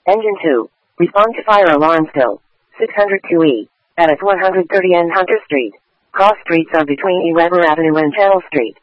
Engine 2. Respond to fire alarm still. 602E. At 130 N Hunter Street. Cross streets are between E. Weber Avenue and Channel Street.